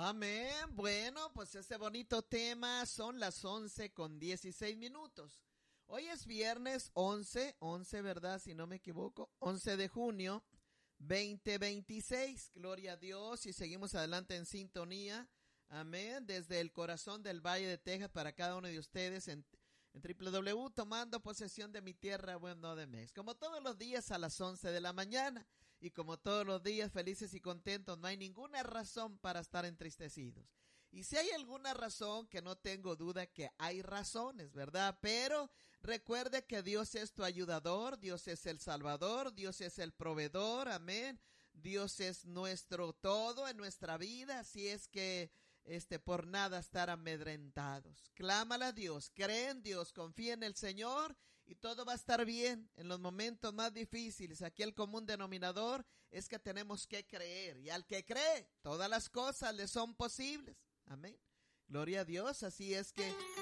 Amén. Bueno, pues ese bonito tema, son las 11:16. Hoy es viernes 11, ¿verdad? Si no me equivoco, 11 de junio, 2026. Gloria a Dios, y seguimos adelante en sintonía. Amén. Desde el corazón del Valle de Texas para cada uno de ustedes en www, tomando posesión de mi tierra, bueno, de Mex. Como todos los días a las 11 de la mañana, y como todos los días felices y contentos, no hay ninguna razón para estar entristecidos. Y si hay alguna razón, que no tengo duda que hay razones, ¿verdad? Pero recuerde que Dios es tu ayudador, Dios es el Salvador, Dios es el proveedor, amén. Dios es nuestro todo en nuestra vida, así es que por nada estar amedrentados. Clámala a Dios, cree en Dios, confía en el Señor y todo va a estar bien en los momentos más difíciles. Aquí el común denominador es que tenemos que creer, y al que cree, todas las cosas le son posibles. Amén. Gloria a Dios, así es que